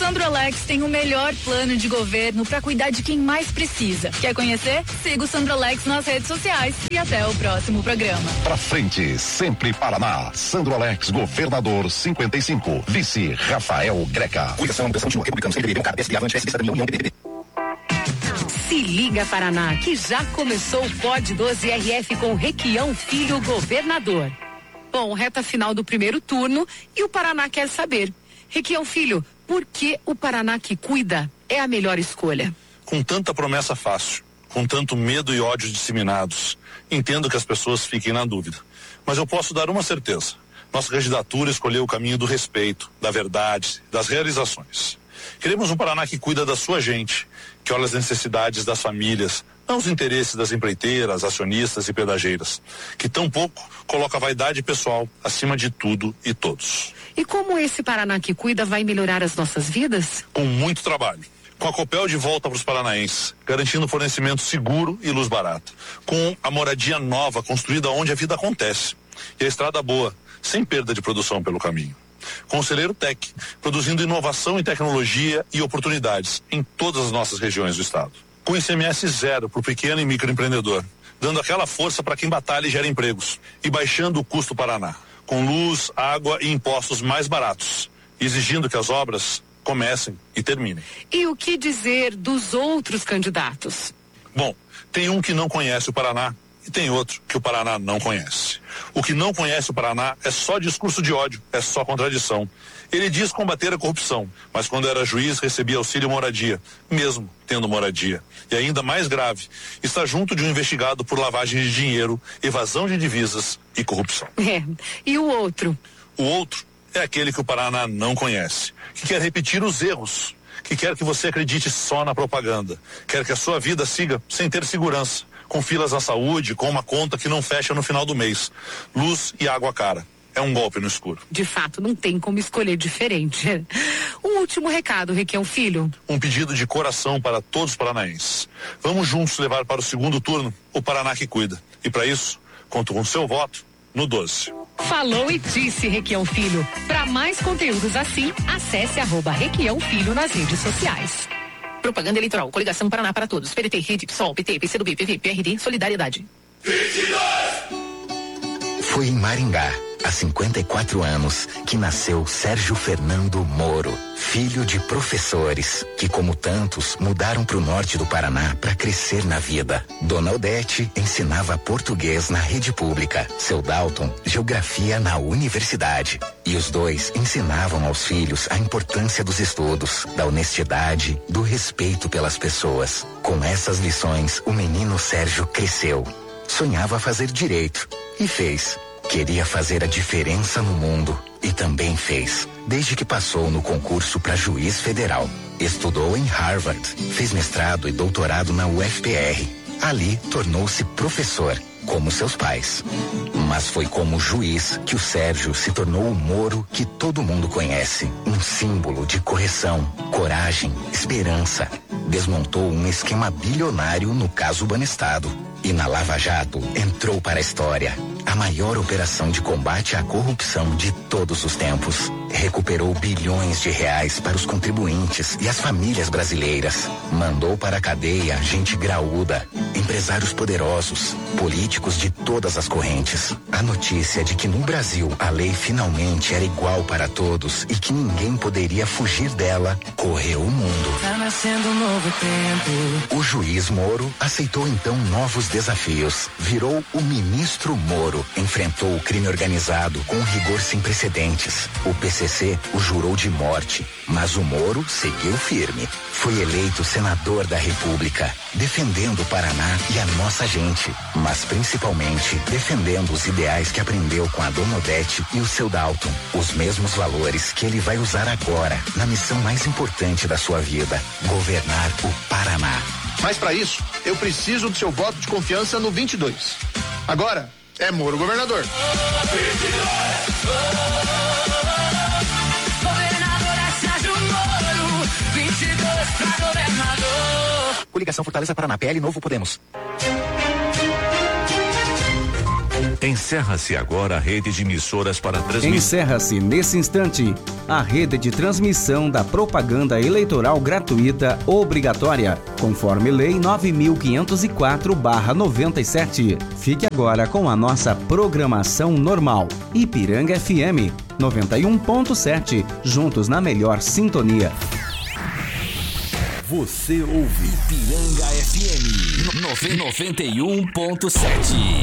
Sandro Alex tem o melhor plano de governo para cuidar de quem mais precisa. Quer conhecer? Siga o Sandro Alex nas redes sociais e até o próximo programa. Pra frente, sempre Paraná. Sandro Alex, governador 55. Vice Rafael Greca. Coligação Manutenção de Republicano, CNBB, um cara, PSB, Avante, PSB, Cidadania, União, PDB. Se liga, Paraná, que já começou o Pod 12 RF com Requião Filho, governador. Bom, reta final do primeiro turno e o Paraná quer saber. Requião Filho, por que o Paraná que cuida é a melhor escolha? Com tanta promessa fácil, com tanto medo e ódio disseminados, entendo que as pessoas fiquem na dúvida. Mas eu posso dar uma certeza. Nossa candidatura escolheu o caminho do respeito, da verdade, das realizações. Queremos um Paraná que cuida da sua gente, que olha as necessidades das famílias, não os interesses das empreiteiras, acionistas e pedageiras, que tampouco coloca a vaidade pessoal acima de tudo e todos. E como esse Paraná que cuida vai melhorar as nossas vidas? Com muito trabalho. Com a Copel de volta para os paranaenses, garantindo fornecimento seguro e luz barata. Com a moradia nova construída onde a vida acontece. E a estrada boa, sem perda de produção pelo caminho. Com o Celeiro Tech, produzindo inovação em tecnologia e oportunidades em todas as nossas regiões do estado. Com ICMS zero para o pequeno e microempreendedor, dando aquela força para quem batalha e gera empregos. E baixando o custo Paraná. Com luz, água e impostos mais baratos. Exigindo que as obras comecem e terminem. E o que dizer dos outros candidatos? Bom, tem um que não conhece o Paraná e tem outro que o Paraná não conhece. O que não conhece o Paraná é só discurso de ódio, é só contradição. Ele diz combater a corrupção, mas quando era juiz recebia auxílio moradia, mesmo tendo moradia. E ainda mais grave, está junto de um investigado por lavagem de dinheiro, evasão de divisas e corrupção. E o outro? O outro é aquele que o Paraná não conhece, que quer repetir os erros, que quer que você acredite só na propaganda, quer que a sua vida siga sem ter segurança, com filas na saúde, com uma conta que não fecha no final do mês, luz e água cara. É um golpe no escuro. De fato, não tem como escolher diferente. Um último recado, Requião Filho. Um pedido de coração para todos os paranaenses. Vamos juntos levar para o segundo turno o Paraná que cuida. E para isso, conto com seu voto no 12. Falou e disse, Requião Filho. Para mais conteúdos assim, acesse @Requião Filho nas redes sociais. Propaganda eleitoral, Coligação Paraná para Todos. PDT, Rede, PSOL, PT, PCdoB, PV, PRD, Solidariedade. 22! Foi em Maringá, há 54 anos, que nasceu Sérgio Fernando Moro, filho de professores, que como tantos mudaram para o norte do Paraná para crescer na vida. Dona Odete ensinava português na rede pública, seu Dalton geografia na universidade. E os dois ensinavam aos filhos a importância dos estudos, da honestidade, do respeito pelas pessoas. Com essas lições, o menino Sérgio cresceu. Sonhava fazer direito e fez. Queria fazer a diferença no mundo e também fez, desde que passou no concurso para juiz federal. Estudou em Harvard, fez mestrado e doutorado na UFPR. Ali tornou-se professor, como seus pais. Mas foi como juiz que o Sérgio se tornou o Moro que todo mundo conhece. Um símbolo de correção, coragem, esperança. Desmontou um esquema bilionário no caso Banestado. E na Lava Jato entrou para a história. A maior operação de combate à corrupção de todos os tempos. Recuperou bilhões de reais para os contribuintes e as famílias brasileiras. Mandou para a cadeia gente graúda, empresários poderosos, políticos de todas as correntes. A notícia de que no Brasil a lei finalmente era igual para todos e que ninguém poderia fugir dela correu o mundo. Tá nascendo um novo tempo. O juiz Moro aceitou então novos desafios. Virou o ministro Moro. Enfrentou o crime organizado com um rigor sem precedentes. O PCC o jurou de morte, mas o Moro seguiu firme. Foi eleito senador da República, defendendo o Paraná e a nossa gente, mas principalmente defendendo os ideais que aprendeu com a Dona Odete e o seu Dalton. Os mesmos valores que ele vai usar agora na missão mais importante da sua vida: governar o Paraná. Mas para isso, eu preciso do seu voto de confiança no 22. Agora é Moro governador. Coligação Fortaleza Paraná, PL Novo Podemos. Encerra-se agora a rede de emissoras para transmissão. Encerra-se nesse instante a rede de transmissão da propaganda eleitoral gratuita obrigatória, conforme Lei 9.504/97. Fique agora com a nossa programação normal. Ipiranga FM 91.7, juntos na melhor sintonia. Você ouve Ipiranga FM 91.7.